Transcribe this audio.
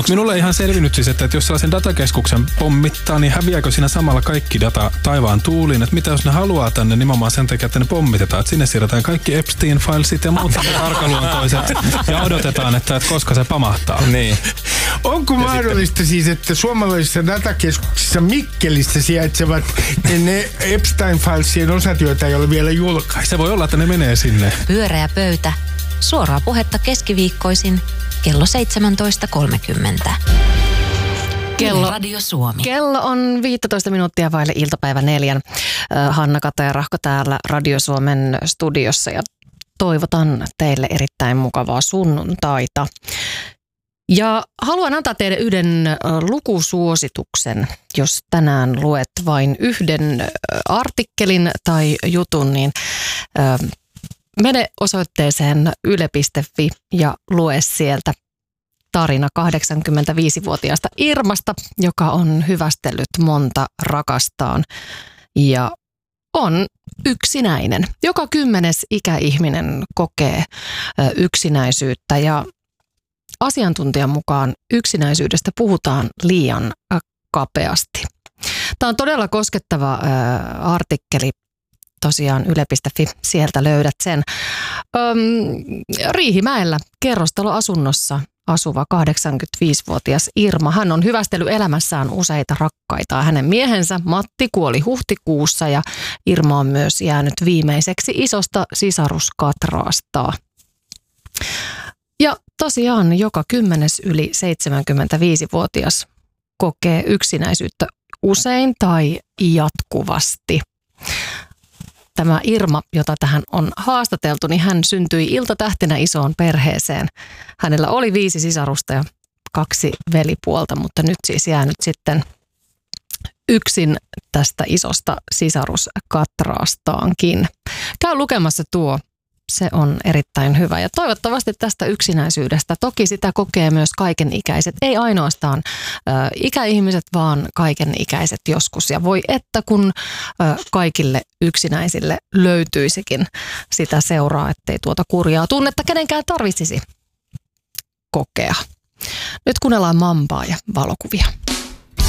Mutta minulle ei ihan selvinnyt siis, että jos sellaisen datakeskuksen pommittaa, niin häviääkö siinä samalla kaikki data taivaan tuuliin? Että mitä jos ne haluaa tänne nimenomaan sen takia, että ne pommitetaan? Että sinne siirretään kaikki Epstein-filesit ja muut arkaluontoiset ja odotetaan, että koska se pamahtaa. Niin. Onko mahdollista siis, että suomalaisissa datakeskuksissa Mikkelissä sijaitsevat ne Epstein-filesien osat, joita ei ole vielä julkaistu? Se voi olla, että ne menee sinne. Pyöreä pöytä. Suoraa puhetta keskiviikkoisin kello 17.30. Radio Suomi. Kello on 15 minuuttia vaille iltapäivä 4. Hanna Kata ja Rahko täällä Radio Suomen studiossa ja toivotan teille erittäin mukavaa sunnuntaita. Ja haluan antaa teille yhden lukusuosituksen. Jos tänään luet vain yhden artikkelin tai jutun, niin mene osoitteeseen yle.fi ja lue sieltä tarina 85-vuotiaasta Irmasta, joka on hyvästellyt monta rakastaan ja on yksinäinen. Joka 10. ikäihminen kokee yksinäisyyttä ja asiantuntijan mukaan yksinäisyydestä puhutaan liian kapeasti. Tämä on todella koskettava artikkeli. Tosiaan yle.fi, sieltä löydät sen. Riihimäellä kerrostaloasunnossa asuva 85-vuotias Irma. Hän on hyvästellyt elämässään useita rakkaita. Hänen miehensä Matti kuoli huhtikuussa ja Irma on myös jäänyt viimeiseksi isosta sisaruskatraastaan. Ja tosiaan joka 10. yli 75-vuotias kokee yksinäisyyttä usein tai jatkuvasti. Tämä Irma, jota tähän on haastateltu, niin hän syntyi iltatähtenä isoon perheeseen. Hänellä oli 5 sisarusta ja 2 velipuolta, mutta nyt siis jäänyt sitten yksin tästä isosta sisaruskatraastaankin. Käy lukemassa tuo. Se on erittäin hyvä ja toivottavasti tästä yksinäisyydestä. Toki sitä kokee myös kaikenikäiset, ei ainoastaan ikäihmiset, vaan kaikenikäiset joskus. Ja voi että kun kaikille yksinäisille löytyisikin sitä seuraa, ettei tuota kurjaa tunnetta kenenkään tarvitsisi kokea. Nyt kuunnellaan Mambaa ja valokuvia.